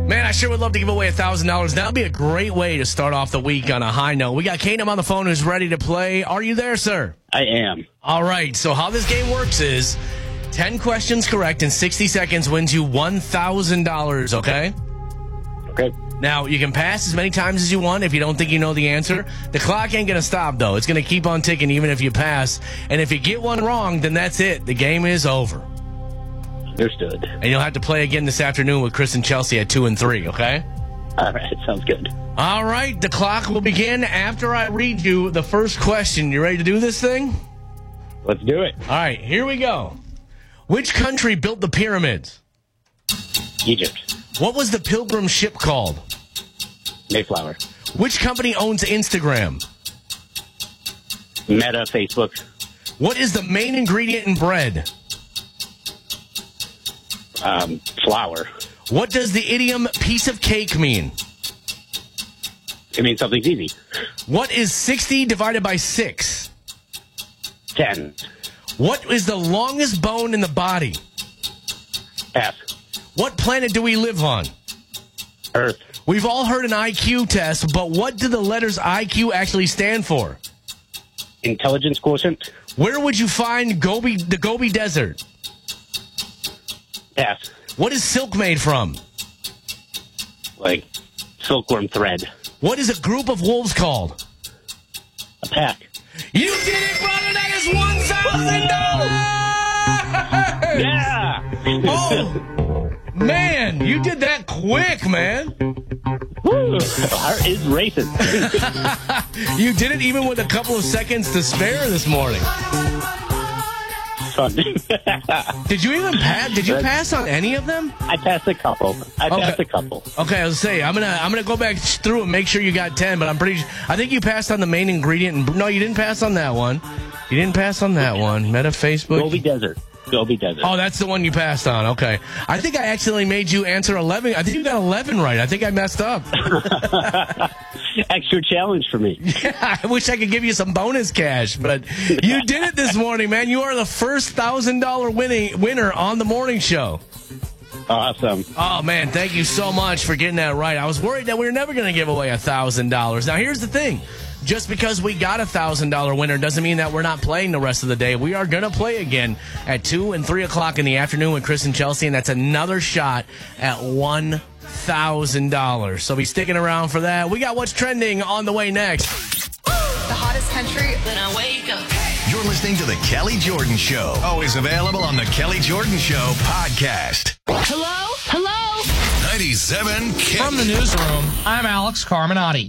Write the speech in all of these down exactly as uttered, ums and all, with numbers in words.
Man, I sure would love to give away one thousand dollars. That would be a great way to start off the week on a high note. We got Kanem on the phone who's ready to play. Are you there, sir? I am. All right, so how this game works is ten questions correct in sixty seconds wins you one thousand dollars, okay? Okay. Now, you can pass as many times as you want if you don't think you know the answer. The clock ain't going to stop, though. It's going to keep on ticking even if you pass. And if you get one wrong, then that's it. The game is over. Understood. And you'll have to play again this afternoon with Chris and Chelsea at two and three, okay? All right, sounds good. All right, the clock will begin after I read you the first question. You ready to do this thing? Let's do it. All right, here we go. Which country built the pyramids? Egypt. What was the pilgrim ship called? Mayflower. Which company owns Instagram? Meta, Facebook. What is the main ingredient in bread? Um, flour. What does the idiom piece of cake mean? It means something's easy. What is sixty divided by six? Ten. What is the longest bone in the body? Pass. What planet do we live on? Earth. We've all heard an I Q test, but what do the letters I Q actually stand for? Intelligence quotient. Where would you find Gobi, the Gobi Desert? Pass. What is silk made from? Like silkworm thread. What is a group of wolves called? A pack. You did it, brother! That is one thousand dollars! Yeah! Oh, man, you did that quick, man. Woo! Heart is racing. You did it even with a couple of seconds to spare this morning. Fun. Did you even pass? Did you pass on any of them? I passed a couple. I Okay. passed a couple. Okay, I was say I'm gonna I'm gonna go back through and make sure you got ten, but I'm pretty. I think you passed on the main ingredient. And, no, you didn't pass on that one. You didn't pass on that one. Meta, Facebook. Gobi Desert. Gobi Desert. Oh, that's the one you passed on. Okay. I think I accidentally made you answer eleven. I think you got eleven right. I think I messed up. Extra challenge for me. Yeah, I wish I could give you some bonus cash, but you did it this morning, man. You are the first one thousand dollars winning winner on the morning show. Awesome. Oh, man, thank you so much for getting that right. I was worried that we were never going to give away one thousand dollars. Now, here's the thing. Just because we got a one thousand dollars winner doesn't mean that we're not playing the rest of the day. We are going to play again at two and three o'clock in the afternoon with Chris and Chelsea, and that's another shot at one thousand dollars. So be sticking around for that. We got what's trending on the way next. The hottest country when I wake up. You're listening to The Kelly Jordan Show. Always available on The Kelly Jordan Show podcast. Hello? Hello? ninety-seven K. From the newsroom, I'm Alex Carminati.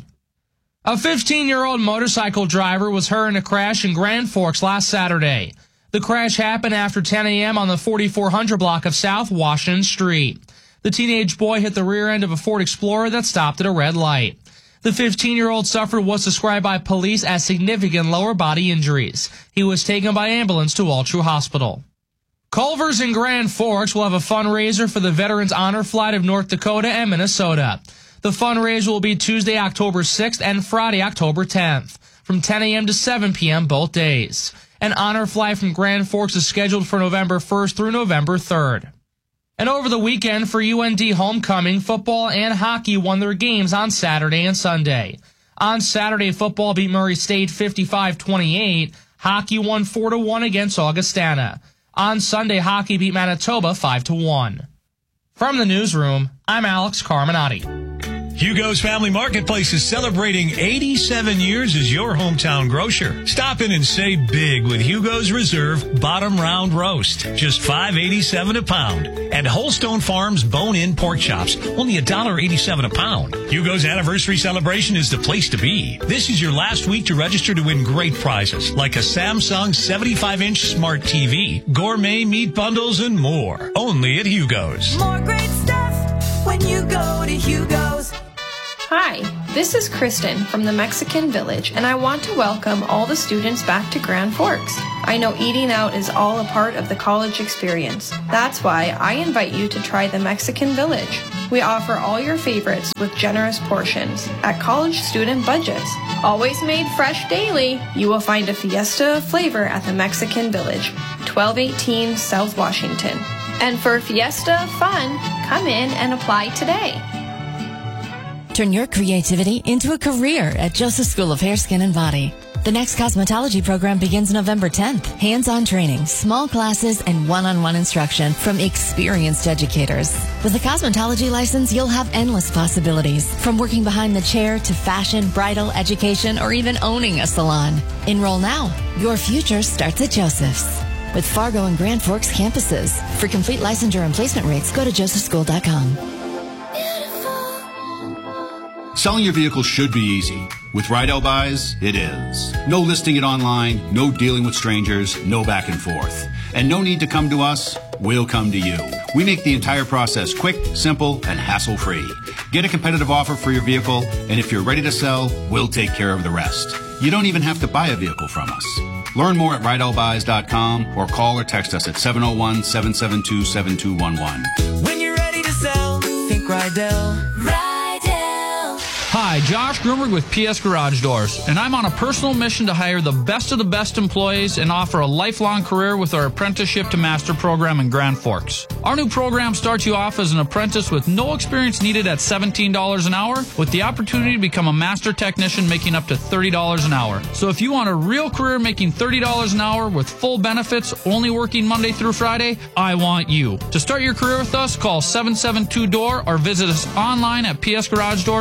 A fifteen-year-old motorcycle driver was hurt in a crash in Grand Forks last Saturday. The crash happened after ten a.m. on the forty-four hundred block of South Washington Street. The teenage boy hit the rear end of a Ford Explorer that stopped at a red light. The fifteen-year-old suffered what's described by police as significant lower body injuries. He was taken by ambulance to Altru Hospital. Culver's in Grand Forks will have a fundraiser for the Veterans Honor Flight of North Dakota and Minnesota. The fundraiser will be Tuesday, October sixth and Friday, October tenth, from ten a.m. to seven p.m. both days. An honor flight from Grand Forks is scheduled for November first through November third. And over the weekend for U N D homecoming, football and hockey won their games on Saturday and Sunday. On Saturday, football beat Murray State fifty-five twenty-eight. Hockey won four to one against Augustana. On Sunday, hockey beat Manitoba five to one. From the newsroom, I'm Alex Carminati. Hugo's Family Marketplace is celebrating eighty-seven years as your hometown grocer. Stop in and save big with Hugo's Reserve Bottom Round Roast, just five eighty-seven a pound. And Holstone Farms Bone-In Pork Chops, only one dollar eighty-seven a pound. Hugo's anniversary celebration is the place to be. This is your last week to register to win great prizes, like a Samsung seventy-five inch smart T V, gourmet meat bundles, and more. Only at Hugo's. More great stuff when you go to Hugo's. Hi, this is Kristen from the Mexican Village, and I want to welcome all the students back to Grand Forks. I know eating out is all a part of the college experience. That's why I invite you to try the Mexican Village. We offer all your favorites with generous portions at college student budgets. Always made fresh daily, you will find a fiesta of flavor at the Mexican Village, twelve eighteen South Washington. And for fiesta of fun, come in and apply today. Turn your creativity into a career at Joseph School of Hair, Skin, and Body. The next cosmetology program begins November tenth. Hands-on training, small classes, and one-on-one instruction from experienced educators. With a cosmetology license, you'll have endless possibilities, from working behind the chair to fashion, bridal, education, or even owning a salon. Enroll now. Your future starts at Joseph's. With Fargo and Grand Forks campuses. For complete licensure and placement rates, go to joseph school dot com. Selling your vehicle should be easy. With Rydell Buys, it is. No listing it online, no dealing with strangers, no back and forth. And no need to come to us, we'll come to you. We make the entire process quick, simple, and hassle-free. Get a competitive offer for your vehicle, and if you're ready to sell, we'll take care of the rest. You don't even have to buy a vehicle from us. Learn more at rydell buys dot com or call or text us at seven oh one, seven seven two, seven two one one. When you're ready to sell, think Rydell. Rydell. Hi, Josh Groomer with P S Garage Doors, and I'm on a personal mission to hire the best of the best employees and offer a lifelong career with our Apprenticeship to Master program in Grand Forks. Our new program starts you off as an apprentice with no experience needed at seventeen dollars an hour, with the opportunity to become a master technician making up to thirty dollars an hour. So if you want a real career making thirty dollars an hour with full benefits, only working Monday through Friday, I want you. To start your career with us, call seven seven two D O O R or visit us online at P S Garage Doors.